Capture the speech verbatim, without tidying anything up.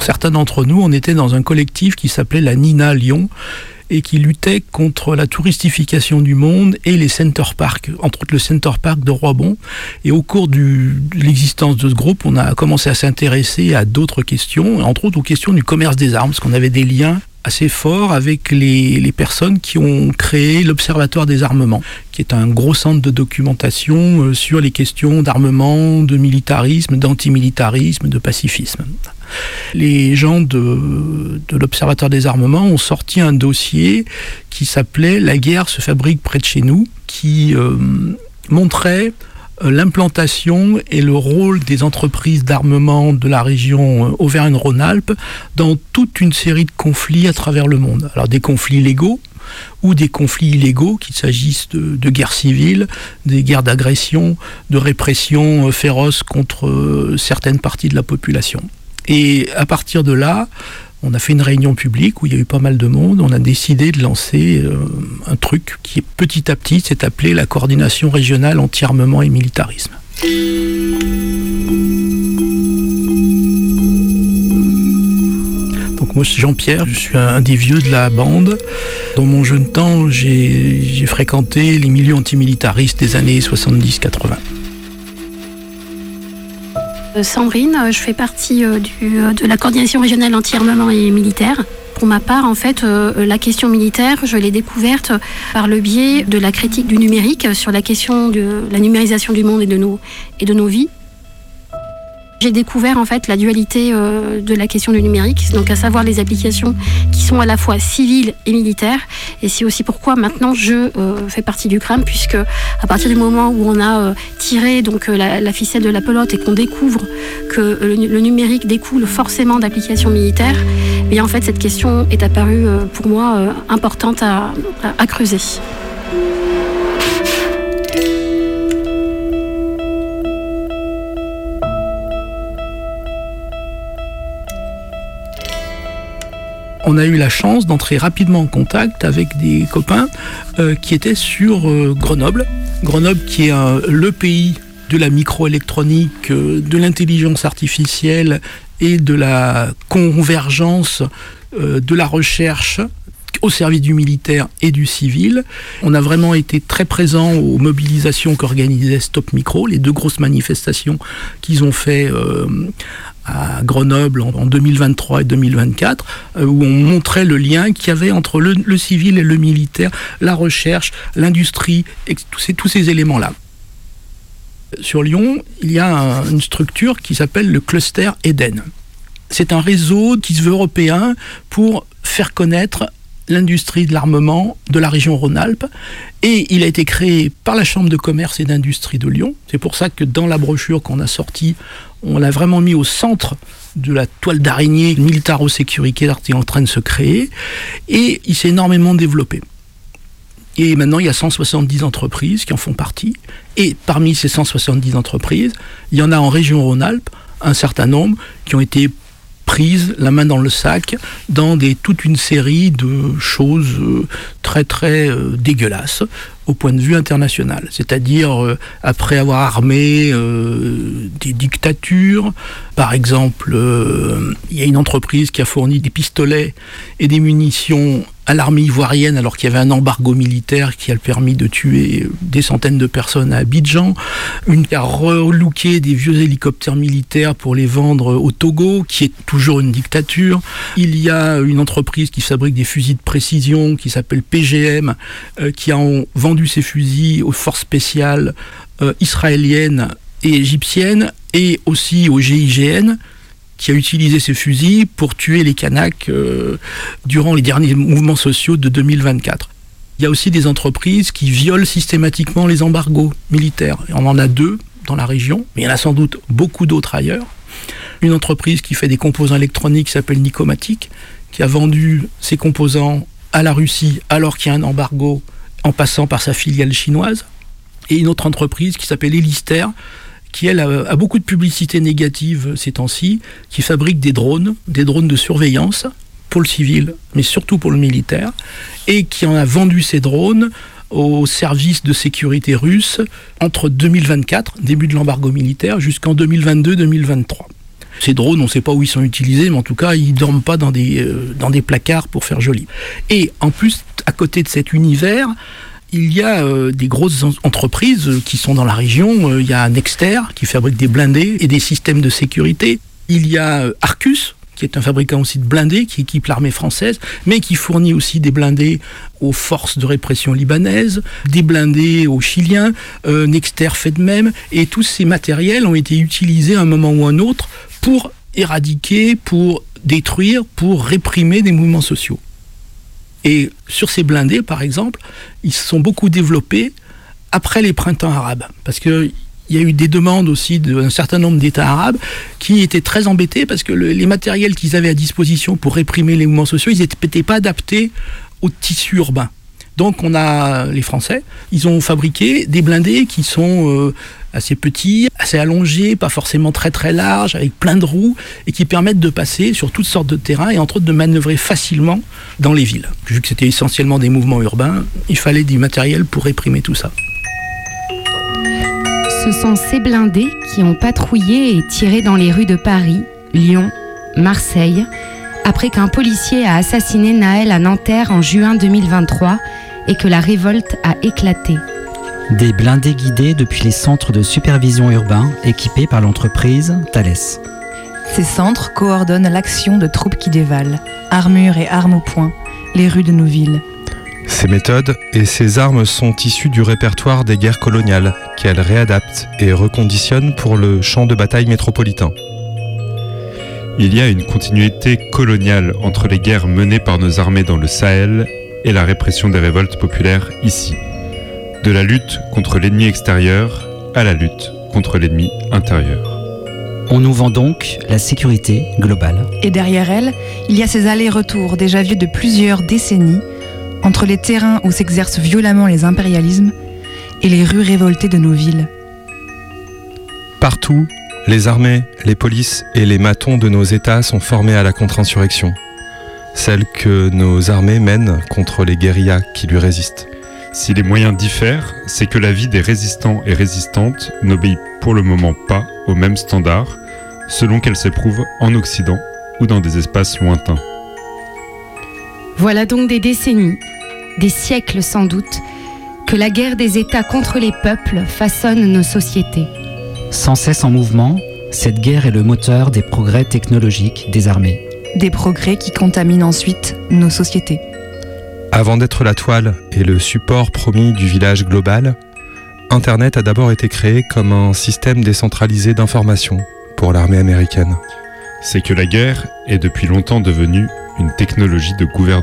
pour certains d'entre nous, on était dans un collectif qui s'appelait la Nina Lyon et qui luttait contre la touristification du monde et les center parks, entre autres le center park de Roibon. Et au cours du, de l'existence de ce groupe, on a commencé à s'intéresser à d'autres questions, entre autres aux questions du commerce des armes, parce qu'on avait des liens assez forts avec les, les personnes qui ont créé l'Observatoire des armements, qui est un gros centre de documentation euh, sur les questions d'armement, de militarisme, d'antimilitarisme, de pacifisme. Les gens de, de l'Observatoire des armements ont sorti un dossier qui s'appelait « La guerre se fabrique près de chez nous », qui euh, montrait l'implantation et le rôle des entreprises d'armement de la région Auvergne-Rhône-Alpes dans toute une série de conflits à travers le monde. Alors des conflits légaux ou des conflits illégaux, qu'il s'agisse de, de guerres civiles, des guerres d'agression, de répression féroce contre certaines parties de la population. Et à partir de là, on a fait une réunion publique où il y a eu pas mal de monde. On a décidé de lancer euh, un truc qui, est petit à petit, s'est appelé la coordination régionale anti-armement et militarisme. Donc moi, je suis Jean-Pierre, je suis un des vieux de la bande. Dans mon jeune temps, j'ai, j'ai fréquenté les milieux antimilitaristes des années soixante-dix quatre-vingts. Sandrine, je fais partie du, de la coordination régionale anti-armement et militaire. Pour ma part, en fait, la question militaire, je l'ai découverte par le biais de la critique du numérique sur la question de la numérisation du monde et de nos, et de nos vies. J'ai découvert en fait la dualité euh, de la question du numérique, donc à savoir les applications qui sont à la fois civiles et militaires. Et c'est aussi pourquoi maintenant je euh, fais partie du C R A M, puisque à partir du moment où on a euh, tiré donc euh, la, la ficelle de la pelote et qu'on découvre que euh, le, le numérique découle forcément d'applications militaires, eh bien en fait cette question est apparue euh, pour moi euh, importante à, à, à creuser. On a eu la chance d'entrer rapidement en contact avec des copains euh, qui étaient sur euh, Grenoble. Grenoble qui est un, le pays de la microélectronique, euh, de l'intelligence artificielle et de la convergence euh, de la recherche au service du militaire et du civil. On a vraiment été très présents aux mobilisations qu'organisait Stop Micro, les deux grosses manifestations qu'ils ont fait euh, à Grenoble en deux mille vingt-trois et deux mille vingt-quatre, euh, où on montrait le lien qu'il y avait entre le, le civil et le militaire, la recherche, l'industrie, et tous ces, tous ces éléments-là. Sur Lyon, il y a un, une structure qui s'appelle le Cluster Eden. C'est un réseau qui se veut européen pour faire connaître l'industrie de l'armement de la région Rhône-Alpes, et il a été créé par la Chambre de commerce et d'industrie de Lyon. C'est pour ça que dans la brochure qu'on a sortie, on l'a vraiment mis au centre de la toile d'araignée militaro-sécuritaire qui est en train de se créer, et il s'est énormément développé. Et maintenant, il y a cent soixante-dix entreprises qui en font partie, et parmi ces cent soixante-dix entreprises, il y en a en région Rhône-Alpes un certain nombre qui ont été prises la main dans le sac dans des, toute une série de choses euh, très très euh, dégueulasses au point de vue international. C'est-à-dire, euh, après avoir armé euh, des dictatures, par exemple, euh, il y a une entreprise qui a fourni des pistolets et des munitions à l'armée ivoirienne alors qu'il y avait un embargo militaire qui a permis de tuer des centaines de personnes à Abidjan. Une qui a relooké des vieux hélicoptères militaires pour les vendre au Togo, qui est toujours une dictature. Il y a une entreprise qui fabrique des fusils de précision qui s'appelle P G M, euh, qui a vendu ses fusils aux forces spéciales euh, israéliennes et égyptiennes, et aussi au G I G N, qui a utilisé ces fusils pour tuer les Kanaks euh, durant les derniers mouvements sociaux de deux mille vingt-quatre. Il y a aussi des entreprises qui violent systématiquement les embargos militaires. Et on en a deux dans la région, mais il y en a sans doute beaucoup d'autres ailleurs. Une entreprise qui fait des composants électroniques qui s'appelle Nicomatic, qui a vendu ses composants à la Russie alors qu'il y a un embargo en passant par sa filiale chinoise. Et une autre entreprise qui s'appelle Elister, qui elle a, a beaucoup de publicité négative ces temps-ci, qui fabrique des drones, des drones de surveillance pour le civil, mais surtout pour le militaire, et qui en a vendu ces drones aux services de sécurité russes entre deux mille vingt-quatre, début de l'embargo militaire, jusqu'en deux mille vingt-deux deux mille vingt-trois. Ces drones, on ne sait pas où ils sont utilisés, mais en tout cas, ils ne dorment pas dans des, euh, dans des placards pour faire joli. Et en plus, à côté de cet univers, il y a euh, des grosses entreprises qui sont dans la région. Euh, il y a Nexter qui fabrique des blindés et des systèmes de sécurité. Il y a euh, Arcus, qui est un fabricant aussi de blindés, qui équipe l'armée française, mais qui fournit aussi des blindés aux forces de répression libanaises, des blindés aux Chiliens. Euh, Nexter fait de même. Et tous ces matériels ont été utilisés à un moment ou à un autre pour éradiquer, pour détruire, pour réprimer des mouvements sociaux. Et sur ces blindés, par exemple, ils se sont beaucoup développés après les printemps arabes. Parce qu'il y a eu des demandes aussi d'un certain nombre d'États arabes qui étaient très embêtés parce que le, les matériels qu'ils avaient à disposition pour réprimer les mouvements sociaux, ils n'étaient pas adaptés au tissu urbain. Donc on a les Français, ils ont fabriqué des blindés qui sont euh, assez petits, assez allongés, pas forcément très très larges, avec plein de roues, et qui permettent de passer sur toutes sortes de terrains et entre autres de manœuvrer facilement dans les villes. Vu que c'était essentiellement des mouvements urbains, il fallait du matériel pour réprimer tout ça. Ce sont ces blindés qui ont patrouillé et tiré dans les rues de Paris, Lyon, Marseille, après qu'un policier a assassiné Naël à Nanterre en juin deux mille vingt-trois et que la révolte a éclaté. Des blindés guidés depuis les centres de supervision urbains équipés par l'entreprise Thales. Ces centres coordonnent l'action de troupes qui dévalent, armures et armes au poing, les rues de nos villes. Ces méthodes et ces armes sont issues du répertoire des guerres coloniales qu'elles réadaptent et reconditionnent pour le champ de bataille métropolitain. Il y a une continuité coloniale entre les guerres menées par nos armées dans le Sahel et la répression des révoltes populaires ici. De la lutte contre l'ennemi extérieur à la lutte contre l'ennemi intérieur. On nous vend donc la sécurité globale. Et derrière elle, il y a ces allers-retours déjà vus de plusieurs décennies entre les terrains où s'exercent violemment les impérialismes et les rues révoltées de nos villes. Partout, les armées, les polices et les matons de nos États sont formés à la contre-insurrection, celle que nos armées mènent contre les guérillas qui lui résistent. Si les moyens diffèrent, c'est que la vie des résistants et résistantes n'obéit pour le moment pas aux mêmes standards, selon qu'elle s'éprouve en Occident ou dans des espaces lointains. Voilà donc des décennies, des siècles sans doute, que la guerre des États contre les peuples façonne nos sociétés. Sans cesse en mouvement, cette guerre est le moteur des progrès technologiques des armées. Des progrès qui contaminent ensuite nos sociétés. Avant d'être la toile et le support promis du village global, Internet a d'abord été créé comme un système décentralisé d'information pour l'armée américaine. C'est que la guerre est depuis longtemps devenue une technologie de gouvernement.